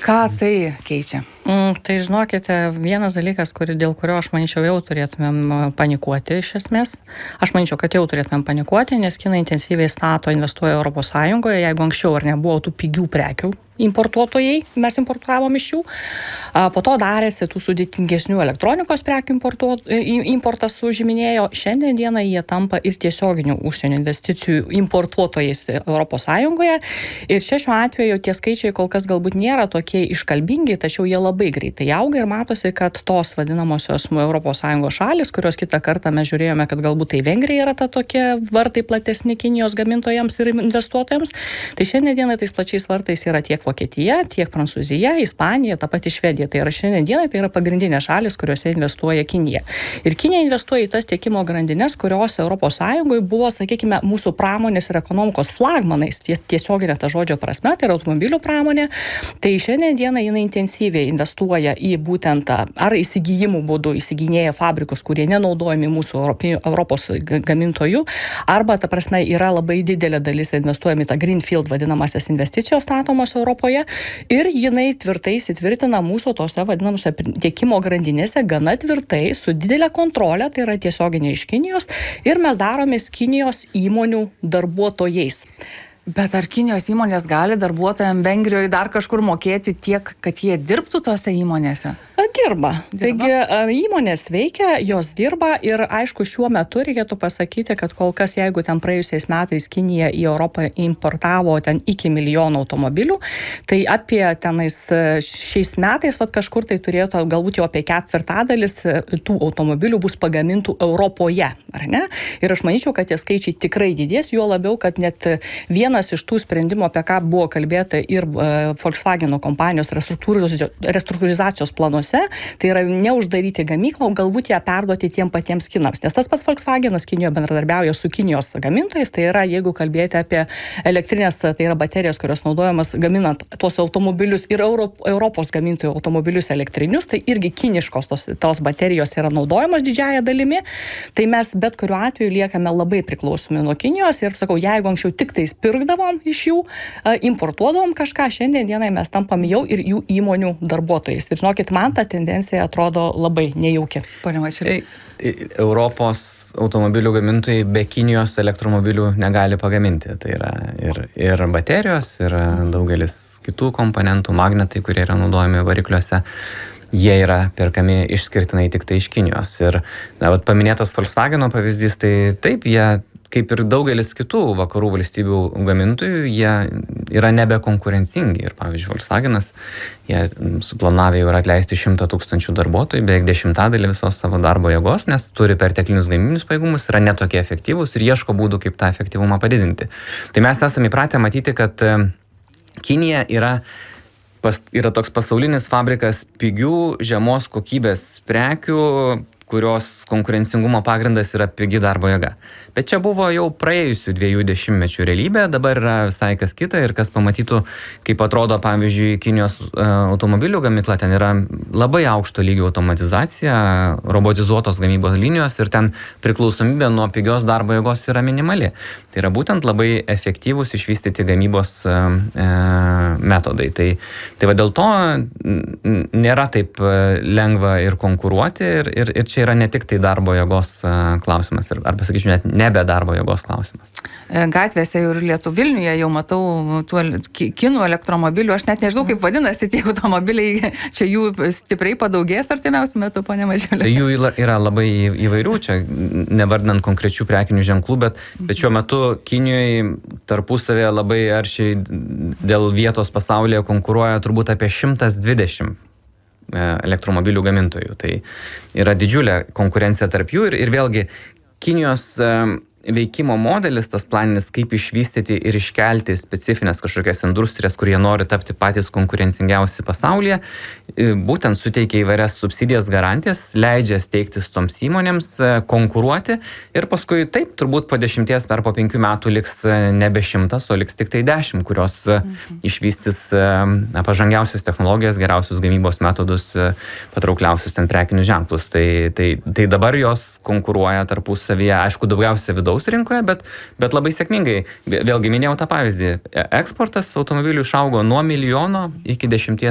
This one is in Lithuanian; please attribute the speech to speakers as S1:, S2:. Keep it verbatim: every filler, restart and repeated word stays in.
S1: Ką tai keičia?
S2: Mm, tai žinokite, vienas dalykas, kuri, dėl kurio aš manyčiau jau turėtumėm panikuoti iš esmės. Aš manyčiau, kad jau turėtumėm panikuoti, nes Kinai intensyviai stato, investuoja Europos Sąjungoje, jeigu anksčiau ar nebuvo tų pigių prekių importuotojai, mes importuavom iš jų. Po to darėsi tų sudėtingesnių elektronikos prekių importas užiminėjo. Šiandien dieną jie tampa ir tiesioginių užsienio investicijų importuotojais Europos Sąjungoje. Ir čia šiuo atveju tie skaičiai kol kas galbūt nėra tokie iškalbingi, tačiau jie labai greitai auga ir matosi, kad tos vadinamosios Europos Sąjungos šalis, kurios kitą kartą mes žiūrėjome, kad galbūt tai Vengrija yra ta tokie vartai platesni Kinijos gamintojams ir investuotojams, tai šiandien dieną tais plačiais vartais yra tiek Vokietija, tiek Prancūzija, Ispanija, ta pati Švedija. Tai yra šiandien dienai tai yra pagrindinės šalis, kuriuose investuoja Kinija. Ir Kinija investuoja į tas tiekimo grandinės, kurios Europos Sąjungoje buvo, sakykime, mūsų pramonės ir ekonomikos flagmanais, tiesioginė ta žodžio prasme, tai yra automobilių pramonė. Tai šiandien dieną jinai intensyviai investuoja į būtent ar įsigijimų būdų įsiginėja fabrikus, kurie nenaudojami mūsų Europos gamintojų, arba, ta prasme, yra labai didelė dalis investuojami tą greenfield vadinamasias investicijos statomos Europoje. Ir jinai tvirtai įsitvirtina mūsų tose vadinamose tiekimo grandinėse gana tvirtai, su didelė kontrolė, tai yra tiesioginė iš Kinijos, ir mes daromės Kinijos įmonių darbuotojais.
S1: Bet ar Kinijos įmonės gali darbuotojams Vengrijoje dar kažkur mokėti tiek, kad jie dirbtų tose įmonėse?
S2: Dirba. dirba. Taigi įmonės veikia, jos dirba ir aišku šiuo metu reikėtų pasakyti, kad kol kas, jeigu ten praėjusiais metais Kinija į Europą importavo ten iki milijono automobilių, tai apie tenais šiais metais vat, kažkur tai turėtų galbūt jau apie ketvirtadalis tų automobilių bus pagamintų Europoje, ar ne? Ir aš manyčiau, kad tie skaičiai tikrai didės, juo labiau, kad net vienas iš tų sprendimų, apie ką buvo kalbėta ir Volkswagen kompanijos restruktūrizacijos planuose, tai yra neuždaryti gamyklą, o galbūt ją perduoti tiem patiems kinams. Nes tas pats Volkswagenas Kinijoje bendradarbiauja su Kinijos gamintojais, tai yra, jeigu kalbėti apie elektrinės, tai yra baterijos, kurios naudojamas gaminant tuos automobilius ir Euro, Europos gamintojų automobilius elektrinius, tai irgi kiniškos tos, tos baterijos yra naudojamos didžiąją dalimi, tai mes bet kuriuo atveju liekame labai priklausomi nuo Kinijos ir, sakau, jeigu anksčiau tik tais pirkdavom iš jų, importuodavom kažką, šiandien dienai mes tampam jau ir jų įmonių darbuotojais. Ir žinokit, man ta tendencija atrodo labai nejauki.
S1: Pone Mačiuli.
S3: Europos automobilių gamintojai be Kinijos elektromobilių negali pagaminti. Tai yra ir, ir baterijos, ir daugelis kitų komponentų, magnetai, kurie yra naudojami varikliuose. Jie yra perkami išskirtinai tik tai iš Kinijos. Ir na, vat, paminėtas Volkswageno pavyzdys, tai taip, jie kaip ir daugelis kitų vakarų valstybių gamintojų, jie yra nebekonkurencingi. Ir pavyzdžiui, Volkswagenas, jie suplanavę jau yra atleisti šimtą tūkstančių darbuotojų, beveik dešimtadalį visos savo darbo jėgos, nes turi perteklinius gamybinius pajėgumus, yra netokie efektyvūs ir ieško būdų, kaip tą efektyvumą padidinti. Tai mes esame įpratę matyti, kad Kinija yra Pas, yra toks pasaulinis fabrikas pigių, žemos kokybės prekių, kurios konkurencingumo pagrindas yra pigi darbo jėga. Bet čia buvo jau praėjusių dviejų dešimtmečių realybė, dabar yra visai kas kita ir kas pamatytų, kaip atrodo, pavyzdžiui, Kinijos automobilių gamykla, ten yra labai aukšto lygio automatizacija, robotizuotos gamybos linijos ir ten priklausomybė nuo pigios darbo jėgos yra minimali. Tai yra būtent labai efektyvūs išvystyti gamybos e, metodai. Tai, tai va dėl to nėra taip lengva ir konkuruoti ir, ir, ir čia yra ne tik tai darbo jėgos klausimas, arba sakyčiau, net nebe darbo jėgos klausimas.
S1: Gatvėse ir Lietuvoje, Vilniuje jau matau tų kinų elektromobilių, aš net nežinau, kaip vadinasi tie automobiliai, čia jų stipriai padaugės artimiausiu metu, ponia Mačiuli.
S3: Tai jų yra labai įvairių, čia nevardinant konkrečių prekinių ženklų, bet, bet šiuo metu Kinijoje tarpusavėje labai aršiai dėl vietos pasaulyje konkuruoja turbūt apie šimtas dvidešimt elektromobilių gamintojų. Tai yra didžiulė konkurencija tarp jų ir, ir vėlgi Kinijos veikimo modelis, tas planinis, kaip išvystyti ir iškelti specifines kažkokias industrijas, kurie nori tapti patys konkurencingiausi pasaulyje, būtent suteikia įvairias subsidijas, garantijas, leidžia steigtis toms įmonėms, konkuruoti ir paskui taip, turbūt po dešimties ar po penkių metų liks nebe šimtas, o liks tik tai dešimt, kurios mhm. išvystys na, pažangiausias technologijas, geriausius gamybos metodus, patraukliausius ten prekinius ženklus. Tai, tai, tai dabar jos konkuruoja tarpusavyje, aišku, daugiausia vidaus rinkoje, bet, bet labai sėkmingai. Vėlgi minėjau tą pavyzdį. Eksportas automobilių išaugo nuo milijono iki dešimties